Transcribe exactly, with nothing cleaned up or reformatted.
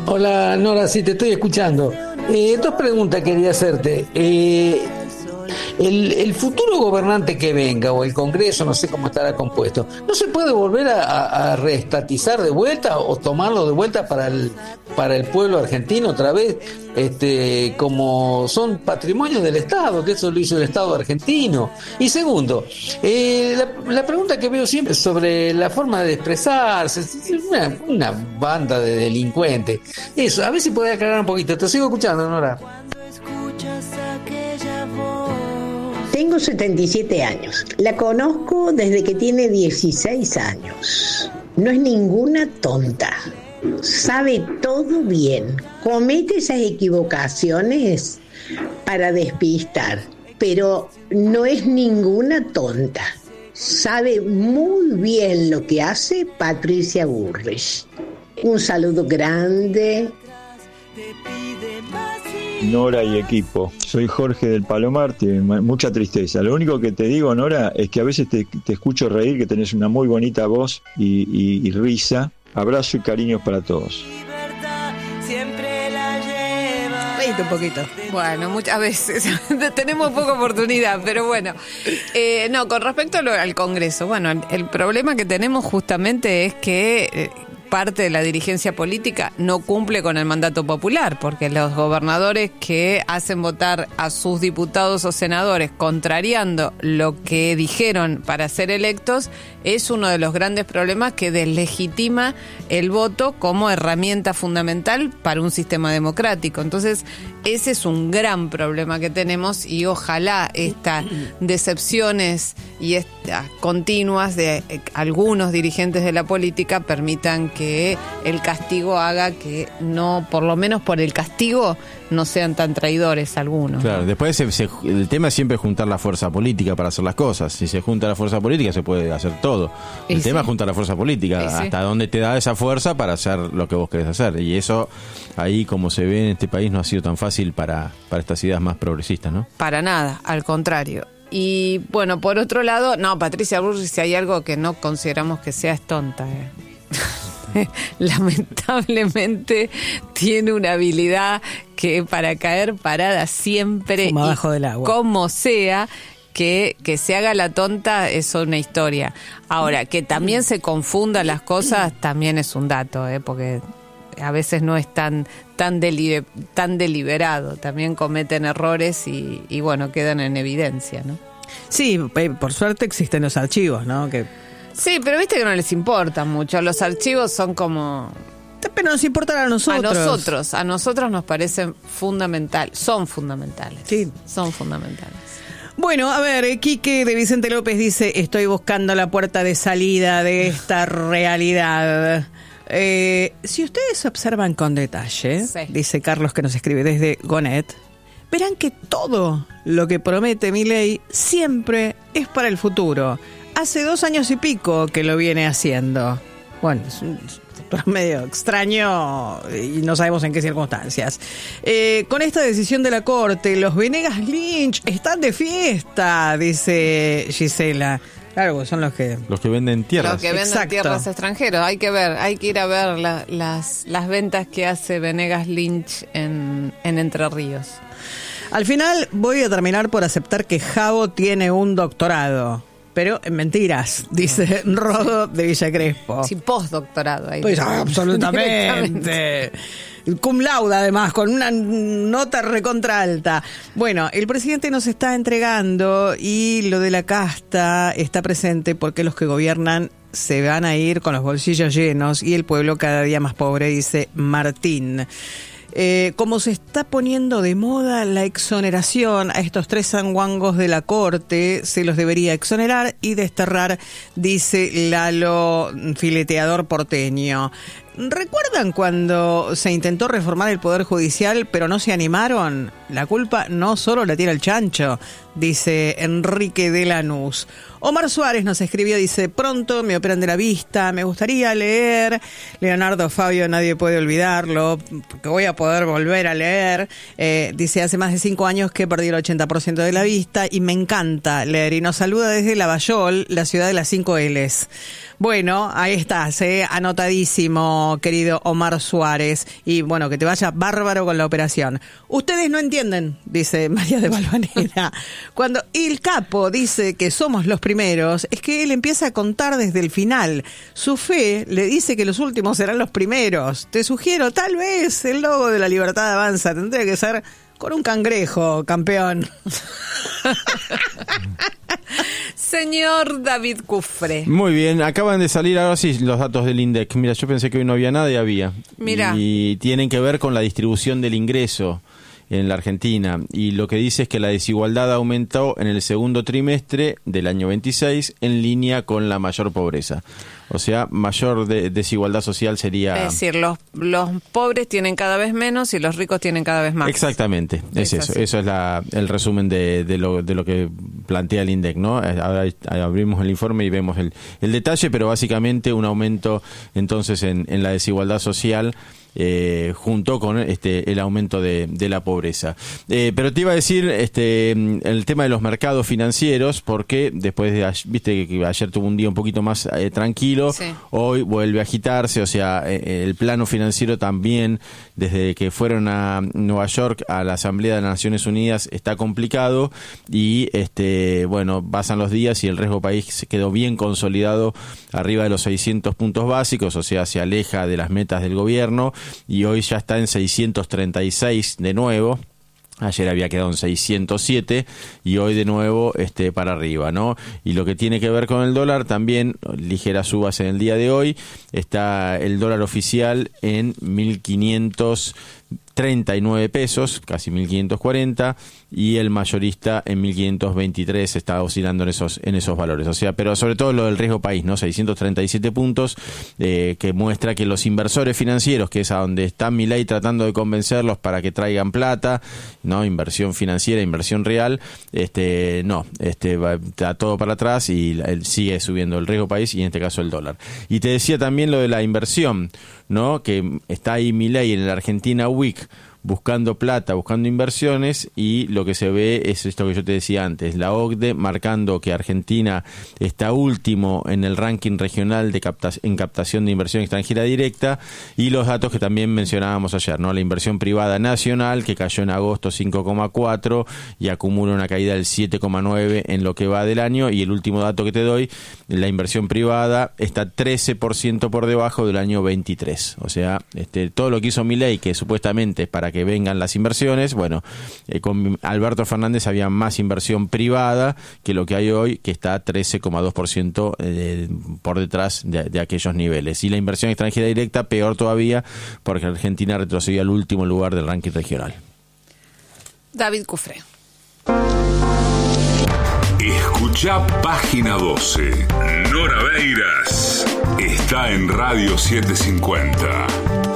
Hola Nora, sí, te estoy escuchando. Eh, dos preguntas quería hacerte. Eh, el, el futuro gobernante que venga, o el Congreso, no sé cómo estará compuesto, ¿no se puede volver a, a, a reestatizar de vuelta o tomarlo de vuelta para el, para el pueblo argentino otra vez? Este, como son patrimonio del Estado, que eso lo hizo el Estado argentino. Y segundo, eh, la, la pregunta que veo siempre sobre la forma de expresarse, una, una banda de delincuentes. Eso, a ver si podés aclarar un poquito. Te sigo escuchando, Nora. Tengo setenta y siete años. La conozco desde que tiene dieciséis años. No es ninguna tonta. Sabe todo bien. Comete esas equivocaciones para despistar, pero no es ninguna tonta. Sabe muy bien lo que hace Patricia Bullrich. Un saludo grande. Nora y equipo, soy Jorge del Palomar, tiene mucha tristeza. Lo único que te digo, Nora, es que a veces te, te escucho reír, que tenés una muy bonita voz y, y, y risa. Abrazo y cariños para todos. Reíte un poquito. Bueno, muchas veces tenemos poca oportunidad, pero bueno. Eh, no, con respecto a lo, al Congreso, bueno, el, el problema que tenemos justamente es que Eh, parte de la dirigencia política no cumple con el mandato popular, porque los gobernadores que hacen votar a sus diputados o senadores contrariando lo que dijeron para ser electos es uno de los grandes problemas que deslegitima el voto como herramienta fundamental para un sistema democrático. Entonces, ese es un gran problema que tenemos y ojalá estas decepciones y estas continuas de algunos dirigentes de la política permitan que que el castigo haga que no, por lo menos por el castigo, no sean tan traidores algunos. Claro, ¿no? después se, se, el tema es siempre juntar la fuerza política para hacer las cosas. Si se junta la fuerza política se puede hacer todo. El y tema sí. es juntar la fuerza política. Y hasta sí. dónde te da esa fuerza para hacer lo que vos querés hacer. Y eso, ahí como se ve en este país, no ha sido tan fácil para, para estas ideas más progresistas, ¿no? Para nada, al contrario. Y bueno, por otro lado, no, Patricia Bullrich, si hay algo que no consideramos que sea, es tonta, ¿eh? Lamentablemente tiene una habilidad que para caer parada siempre Fuma bajo del agua. Como sea, que, que se haga la tonta es una historia. Ahora, que también se confundan las cosas también es un dato, ¿eh? Porque a veces no es tan tan, delibe, tan deliberado, también cometen errores y, y bueno, quedan en evidencia, ¿no? Sí, por suerte existen los archivos, ¿no? Que Sí, pero viste que no les importa mucho. Los archivos son como... Pero nos importan a nosotros. A nosotros, a nosotros nos parecen fundamental, son fundamentales. Sí. Son fundamentales. Bueno, a ver, Quique de Vicente López dice, estoy buscando la puerta de salida de esta realidad. Eh, si ustedes observan con detalle, sí. dice Carlos que nos escribe desde Gonet, verán que todo lo que promete Milei siempre es para el futuro. Hace dos años y pico que lo viene haciendo. Bueno, es un futuro medio extraño y no sabemos en qué circunstancias. Eh, con esta decisión de la Corte, los Venegas Lynch están de fiesta, dice Gisela. Claro, son los que... Los que venden tierras. Los que venden Exacto. tierras extranjeros. Hay que ver, hay que ir a ver la, las, las ventas que hace Venegas Lynch en, en Entre Ríos. Al final voy a terminar por aceptar que Javo tiene un doctorado. Pero en mentiras, dice Rodo de Villa Crespo. Sí, postdoctorado ahí. Pues absolutamente. Cum laude, además, con una nota recontra alta. Bueno, el presidente nos está entregando y lo de la casta está presente porque los que gobiernan se van a ir con los bolsillos llenos y el pueblo cada día más pobre, dice Martín. Eh, como se está poniendo de moda la exoneración a estos tres sanguangos de la Corte, se los debería exonerar y desterrar, dice Lalo, fileteador porteño. ¿Recuerdan cuando se intentó reformar el Poder Judicial pero no se animaron? La culpa no solo la tiene el chancho, dice Enrique de Lanús. Omar Suárez nos escribió, dice, pronto me operan de la vista, me gustaría leer Leonardo Fabio, nadie puede olvidarlo, porque voy a poder volver a leer. Eh, dice, hace más de cinco años que perdí el ochenta por ciento de la vista y me encanta leer. Y nos saluda desde Lavallol, la ciudad de las cinco L's. Bueno, ahí está, ¿eh? Anotadísimo. ánimo, querido Omar Suárez, y bueno, que te vaya bárbaro con la operación. Ustedes no entienden, dice María de Valvanera. Cuando el capo dice que somos los primeros, es que él empieza a contar desde el final. Su fe le dice que los últimos serán los primeros. Te sugiero, tal vez, el logo de la Libertad Avanza tendría que ser con un cangrejo, campeón. Señor David Cufré. Muy bien, acaban de salir ahora sí los datos del INDEC. Mira, yo pensé que hoy no había nada y había. Mira. Y tienen que ver con la distribución del ingreso en la Argentina. Y lo que dice es que la desigualdad aumentó en el segundo trimestre del año veintiséis en línea con la mayor pobreza. O sea, mayor de, desigualdad social sería... Es decir, los, los pobres tienen cada vez menos y los ricos tienen cada vez más. Exactamente, es, es eso. Eso es la, el resumen de, de, lo, de lo que plantea el INDEC, ¿no? Ahora abrimos el informe y vemos el, el detalle, pero básicamente un aumento entonces en, en la desigualdad social Eh, junto con este el aumento de, de la pobreza. Eh, pero te iba a decir este el tema de los mercados financieros, porque después de viste que ayer tuvo un día un poquito más eh, tranquilo, sí. Hoy vuelve a agitarse, o sea, eh, el plano financiero también, desde que fueron a Nueva York a la Asamblea de las Naciones Unidas, está complicado y este bueno, pasan los días y el riesgo país se quedó bien consolidado arriba de los seiscientos puntos básicos, o sea, se aleja de las metas del gobierno y hoy ya está en seiscientos treinta y seis de nuevo. Ayer había quedado en seiscientos siete y hoy de nuevo este para arriba, ¿no? Y lo que tiene que ver con el dólar también, ligeras subas en el día de hoy, está el dólar oficial en mil quinientos treinta y nueve pesos, casi mil quinientos cuarenta, y el mayorista en mil quinientos veintitrés, está oscilando en esos en esos valores. O sea, pero sobre todo lo del riesgo país, ¿no? seiscientos treinta y siete puntos, eh, que muestra que los inversores financieros, que es a donde está Milei tratando de convencerlos para que traigan plata, ¿no? Inversión financiera, inversión real, este no, este va, está todo para atrás y el, sigue subiendo el riesgo país y en este caso el dólar. Y te decía también lo de la inversión, ¿no? Que está ahí Milei en la Argentina Week buscando plata, buscando inversiones, y lo que se ve es esto que yo te decía antes, la O C D E marcando que Argentina está último en el ranking regional de capta- en captación de inversión extranjera directa, y los datos que también mencionábamos ayer, ¿no? La inversión privada nacional, que cayó en agosto cinco coma cuatro y acumula una caída del siete coma nueve en lo que va del año, y el último dato que te doy, la inversión privada está trece por ciento por debajo del año veintitrés. O sea, este, todo lo que hizo Milei, que supuestamente es para que vengan las inversiones, bueno, eh, con Alberto Fernández había más inversión privada que lo que hay hoy, que está trece coma dos por ciento eh, por detrás de, de aquellos niveles. Y la inversión extranjera directa, peor todavía, porque Argentina retrocedió al último lugar del ranking regional. David Cufré. Escucha Página doce. Nora Beiras está en Radio setecientos cincuenta.